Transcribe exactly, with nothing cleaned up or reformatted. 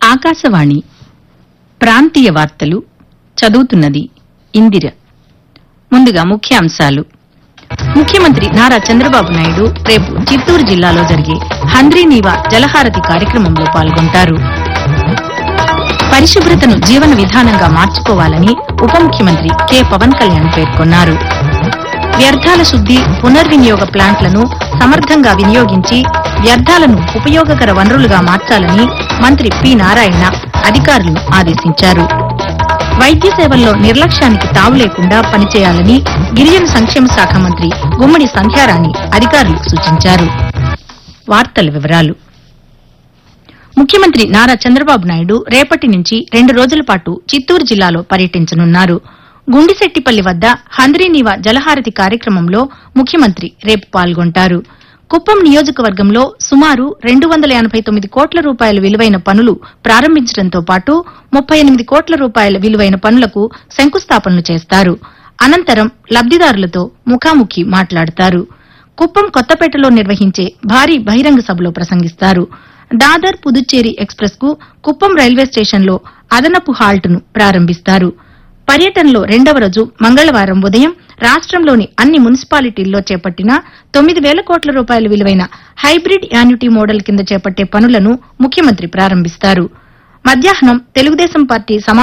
ఆకాశవాణి ప్రాంతీయ వార్తలు చదువుతున్నది ఇందిర. ముందుగా ముఖ్యాంశాలు. ముఖ్యమంత్రి నారా చంద్రబాబు నాయుడు రేపు చిత్తూరు జిల్లాలో జరిగే హంద్రీనీవా జలహారతి కార్యక్రమంలో పాల్గొంటారు. పరిశుభ్రతను జీవన విధానంగా మార్చుకోవాలని ఉప ముఖ్యమంత్రి కె పవన్ కళ్యాణ్ పేర్కొన్నారు. వ్యర్థాల శుద్ది పునర్వినియోగ ప్లాంట్లను సమర్థంగా వినియోగించి వ్యర్థాలను ఉపయోగకర వనరులుగా మార్చాలని మంత్రి పి నారాయణ అధికారులను ఆదేశించారు. వైద్య సేవల్లో నిర్లక్ష్యానికి తావు లేకుండా పనిచేయాలని గిరిజన సంక్షేమ శాఖ మంత్రి గుమ్మడి సంధ్యారాణి అధికారులకు సూచించారు. వార్తల వివరాలు. ముఖ్యమంత్రి నారా చంద్రబాబు నాయుడు రేపటి నుంచి రెండు రోజుల పాటు చిత్తూరు జిల్లాలో పర్యటించనున్నారు. గుండిశెట్టిపల్లి వద్ద హంద్రీనీవా జలహారతి కార్యక్రమంలో ముఖ్యమంత్రి రేపు పాల్గొంటారు. కుప్పం నియోజకవర్గంలో సుమారు రెండు వందల ఎనబై తొమ్మిది కోట్ల రూపాయల విలువైన పనులు ప్రారంభించడంతో పాటు ముప్పై ఎనిమిది కోట్ల రూపాయల విలువైన పనులకు శంకుస్థాపనలు చేస్తారు. అనంతరం లబ్దిదారులతో ముఖాముఖి మాట్లాడతారు. కుప్పం కొత్తపేటలో నిర్వహించే భారీ బహిరంగ సభలో ప్రసంగిస్తారు. దాదర్ పుదుచ్చేరి ఎక్స్ప్రెస్ కు కుప్పం రైల్వే స్టేషన్లో అదనపు హాల్ట్ ను ప్రారంభిస్తారు. పర్యటనలో రెండవ రోజు మంగళవారం ఉదయం రాష్టంలోని అన్ని మున్సిపాలిటీల్లో చేపట్టిన తొమ్మిది వేల కోట్ల రూపాయల విలువైన హైబ్రిడ్ యాన్యుటీ మోడల్ కింద చేపట్టే పనులను ముఖ్యమంత్రి ప్రారంభిస్తారు. మధ్యాహ్నం తెలుగుదేశం పార్టీ సమా